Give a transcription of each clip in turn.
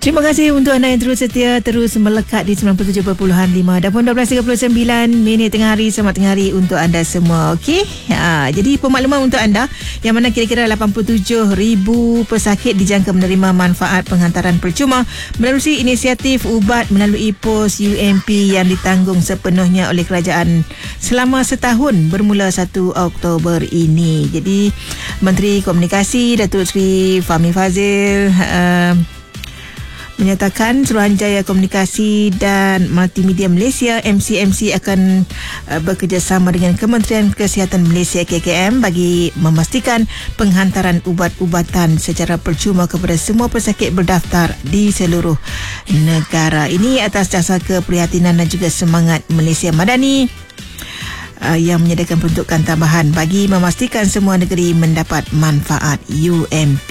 Terima kasih untuk anda yang terus setia, terus melekat di 97.5 dan pun 12.39 minit tengah hari. Selamat tengah hari untuk anda semua. Okey. Jadi pemakluman untuk anda yang mana kira-kira 87,000 pesakit dijangka menerima manfaat penghantaran percuma melalui inisiatif ubat melalui pos UMP yang ditanggung sepenuhnya oleh kerajaan selama setahun bermula 1 Oktober ini. Jadi Menteri Komunikasi Datuk Seri Fahmi Fadzil menyatakan Suruhanjaya Komunikasi dan Multimedia Malaysia MCMC akan bekerjasama dengan Kementerian Kesihatan Malaysia KKM bagi memastikan penghantaran ubat-ubatan secara percuma kepada semua pesakit berdaftar di seluruh negara. Ini atas dasar keprihatinan dan juga semangat Malaysia Madani yang menyediakan peruntukan tambahan bagi memastikan semua negeri mendapat manfaat UMP.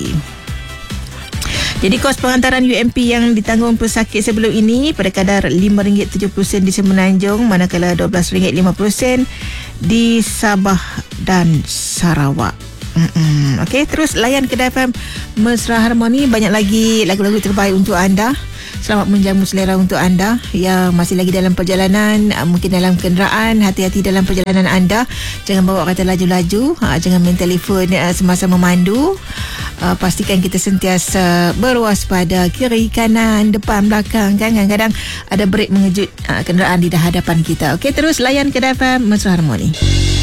Jadi kos penghantaran UMP yang ditanggung pesakit sebelum ini pada kadar RM5.70 di Semenanjung, manakala RM12.50 di Sabah dan Sarawak. Okey, terus layan Kedai FM Mesra Harmoni. Banyak lagi lagu-lagu terbaik untuk anda. Selamat menjamu selera untuk anda yang masih lagi dalam perjalanan, mungkin dalam kenderaan. Hati-hati dalam perjalanan anda. Jangan bawa kereta laju-laju, jangan main telefon semasa memandu. Pastikan kita sentiasa berwaspada kiri, kanan, depan, belakang. Kan kadang-kadang ada brek mengejut kenderaan di hadapan kita. Okey, terus layan Kedai FM Mesra Harmoni.